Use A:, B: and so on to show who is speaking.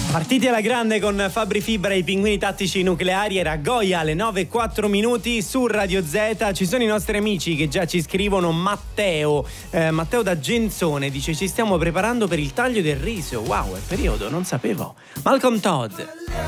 A: Partiti alla grande con Fabri Fibra e i pinguini tattici nucleari. Era Goya alle 9:04 su Radio Z. Ci sono i nostri amici che già ci scrivono. Matteo da Genzone dice: ci stiamo preparando per il taglio del riso. Wow, è periodo, non sapevo. Malcolm Todd.